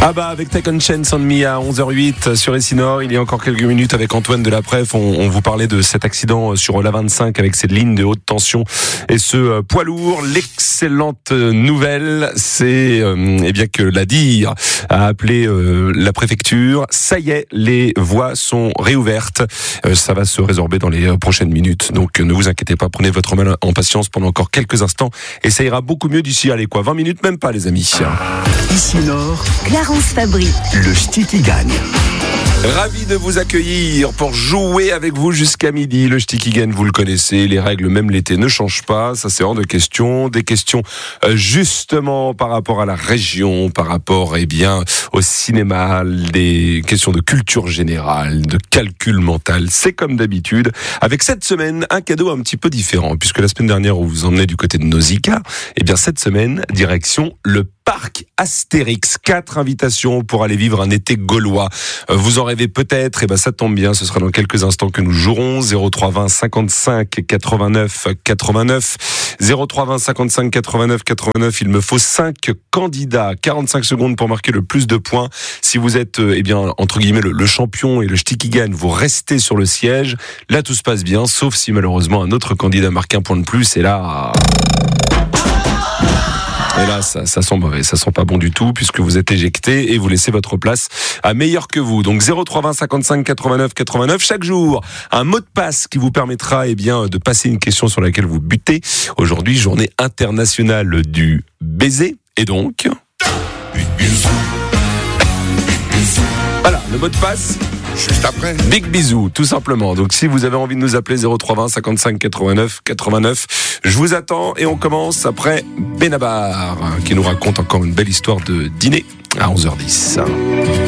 Ah bah avec Take Chance on Me à 11h08 sur Essinor, il y a encore quelques minutes avec Antoine de la Pref, on vous parlait de cet accident sur la 25 avec cette ligne de haute tension et ce poids lourd. L'excellente nouvelle, c'est eh bien que la DIR a appelé la préfecture. Ça y est, les voies sont réouvertes. Ça va se résorber dans les prochaines minutes. Donc ne vous inquiétez pas, prenez votre mal en patience pendant encore quelques instants et ça ira beaucoup mieux d'ici, allez 20 minutes, même pas les amis. Essinor, Clarence Fabry, le ch'ti qui gagne. Ravi de vous accueillir pour jouer avec vous jusqu'à midi. Le ch'ti qui gagne, vous le connaissez, les règles même l'été ne changent pas, ça c'est hors de question. Des questions justement par rapport à la région, par rapport au cinéma, des questions de culture générale, de calcul mental. C'est comme d'habitude, avec cette semaine un cadeau un petit peu différent, puisque la semaine dernière on vous emmenait du côté de Nausicaa, et bien cette semaine direction le parc Astérix. 4 invitations pour aller vivre un été gaulois. Vous en rêvez peut-être, et ça tombe bien, ce sera dans quelques instants que nous jouerons. 0320 55 89 89. 0320 55 89 89. Il me faut 5 candidats. 45 secondes pour marquer le plus de points. Si vous êtes, entre guillemets, le champion et le ch'ti qui gagne, vous restez sur le siège. Là, tout se passe bien, sauf si malheureusement un autre candidat marque un point de plus, et là, ça sent mauvais, ça sent pas bon du tout, puisque vous êtes éjecté et vous laissez votre place à meilleur que vous. Donc 0320 55 89 89. Chaque jour, un mot de passe qui vous permettra de passer une question sur laquelle vous butez. Aujourd'hui, journée internationale du baiser. Et donc, voilà, le mot de passe. Juste après. Big bisou, tout simplement. Donc si vous avez envie de nous appeler 0320 55 89 89, je vous attends et on commence après Benabar qui nous raconte encore une belle histoire de dîner à 11h10.